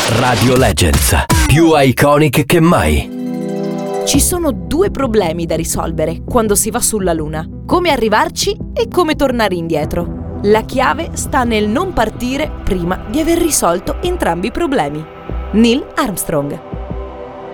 Radio Legends, più iconic che mai. Ci sono due problemi da risolvere quando si va sulla Luna: come arrivarci e come tornare indietro. La chiave sta nel non partire prima di aver risolto entrambi i problemi. Neil Armstrong.